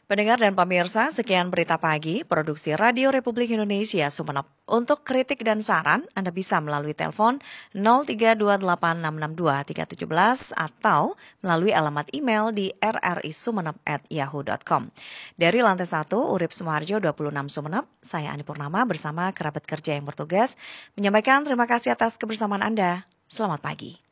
Pendengar dan pemirsa, sekian berita pagi, produksi Radio Republik Indonesia Sumeneb. Untuk kritik dan saran, Anda bisa melalui telepon 0328662317 atau melalui alamat email di rrisumeneb@yahoo.com. Dari lantai 1, Urip Sumarjo 26 Sumeneb, saya Ani Purnama bersama kerabat kerja yang bertugas menyampaikan terima kasih atas kebersamaan Anda. Selamat pagi.